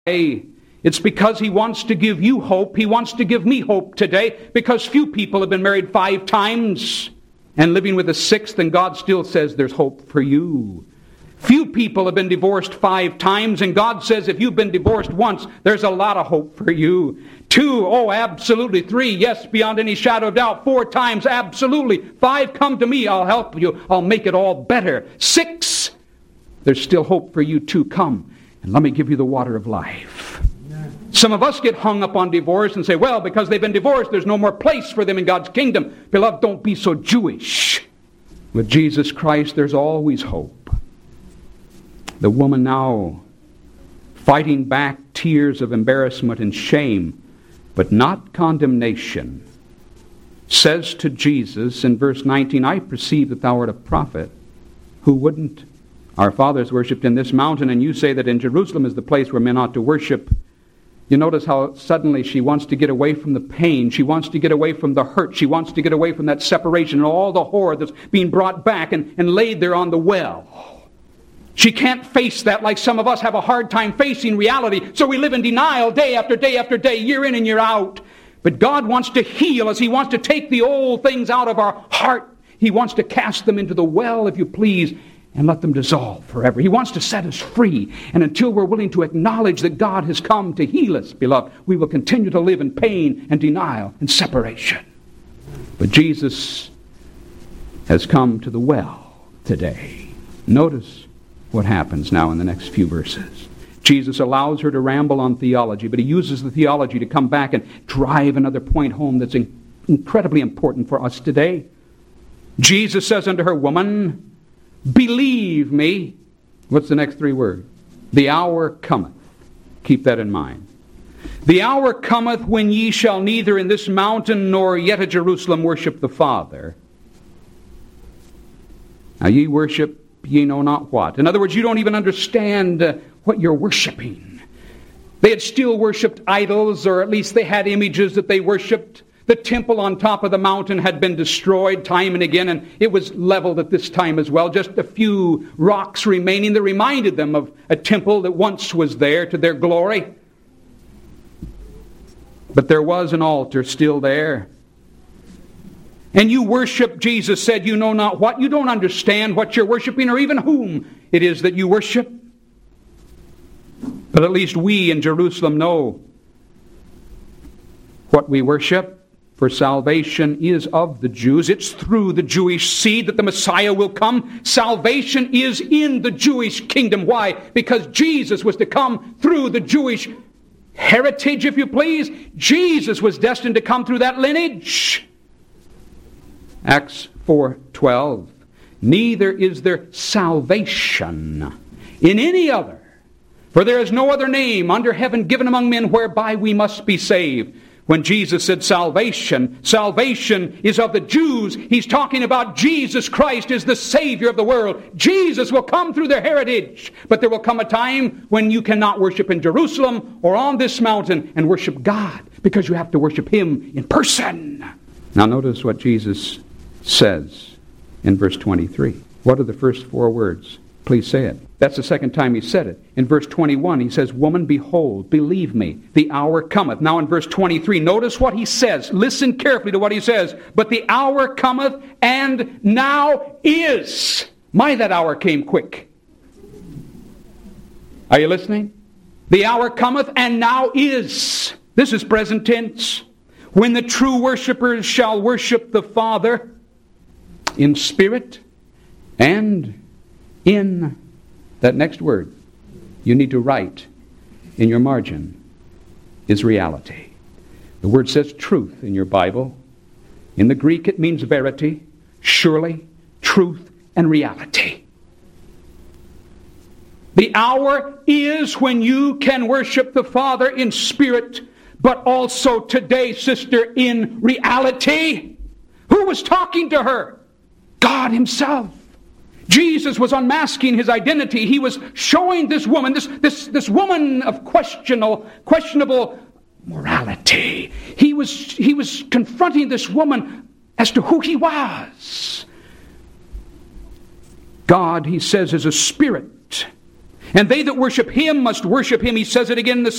It's because He wants to give you hope. He wants to give me hope today, because few people have been married 5 times and living with a 6th, and God still says there's hope for you. Few people have been divorced 5 times, and God says if you've been divorced once, there's a lot of hope for you. 2, oh, absolutely. 3, yes, beyond any shadow of doubt. 4 times, absolutely. 5, come to me, I'll help you. I'll make it all better. 6, there's still hope for you too. Come, and let me give you the water of life. Some of us get hung up on divorce and say, well, because they've been divorced, there's no more place for them in God's kingdom. Beloved, don't be so Jewish. With Jesus Christ, there's always hope. The woman now, fighting back tears of embarrassment and shame, but not condemnation, says to Jesus in verse 19, I perceive that thou art a prophet. Who wouldn't? Our fathers worshipped in this mountain, and you say that in Jerusalem is the place where men ought to worship. You notice how suddenly she wants to get away from the pain. She wants to get away from the hurt. She wants to get away from that separation and all the horror that's being brought back and laid there on the well. She can't face that like some of us have a hard time facing reality. So we live in denial day after day after day, year in and year out. But God wants to heal us. He wants to take the old things out of our heart. He wants to cast them into the well, if you please, and let them dissolve forever. He wants to set us free. And until we're willing to acknowledge that God has come to heal us, beloved, we will continue to live in pain and denial and separation. But Jesus has come to the well today. Notice what happens now in the next few verses. Jesus allows her to ramble on theology, but He uses the theology to come back and drive another point home that's incredibly important for us today. Jesus says unto her, Woman, believe me. What's the next 3 words? The hour cometh. Keep that in mind. The hour cometh when ye shall neither in this mountain nor yet at Jerusalem worship the Father. Now ye worship ye know not what. In other words, you don't even understand what you're worshiping. They had still worshipped idols, or at least they had images that they worshipped. The temple on top of the mountain had been destroyed time and again, and it was leveled at this time as well. Just a few rocks remaining that reminded them of a temple that once was there to their glory. But there was an altar still there. And you worship, Jesus said, you know not what. You don't understand what you're worshiping or even whom it is that you worship. But at least we in Jerusalem know what we worship. For salvation is of the Jews. It's through the Jewish seed that the Messiah will come. Salvation is in the Jewish kingdom. Why? Because Jesus was to come through the Jewish heritage, if you please. Jesus was destined to come through that lineage. Acts 4:12. Neither is there salvation in any other, for there is no other name under heaven given among men whereby we must be saved. When Jesus said salvation is of the Jews, He's talking about Jesus Christ is the Savior of the world. Jesus will come through their heritage. But there will come a time when you cannot worship in Jerusalem or on this mountain and worship God, because you have to worship Him in person. Now notice what Jesus says in verse 23. What are the first 4 words? Please say it. That's the second time He said it. In verse 21, He says, Woman, behold, believe me, the hour cometh. Now in verse 23, notice what He says. Listen carefully to what He says. But the hour cometh, and now is. My, that hour came quick. Are you listening? The hour cometh, and now is. This is present tense. When the true worshipers shall worship the Father in spirit and in, that next word you need to write in your margin, is reality. The word says truth in your Bible. In the Greek it means verity, surely, truth, and reality. The hour is when you can worship the Father in spirit, but also today, sister, in reality. Who was talking to her? God Himself. Jesus was unmasking His identity. He was showing this woman, this woman of questionable morality. He was confronting this woman as to who He was. God, He says, is a spirit. And they that worship Him must worship Him. He says it again in the